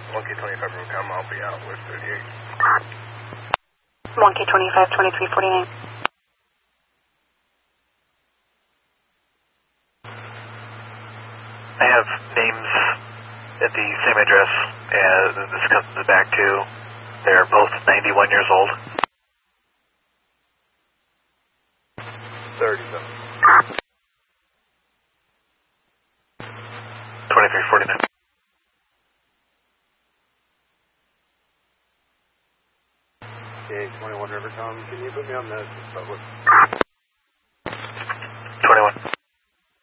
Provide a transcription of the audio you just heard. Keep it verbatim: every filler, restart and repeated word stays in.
one K twenty-five Rubicon, I'll be out with thirty-eight. one K twenty-five, twenty-three forty-nine. I have names at the same address as this comes back to. They're both ninety-one years old. thirty-seven. twenty-three forty-nine. K twenty-one Rivercom, can you put me on the public?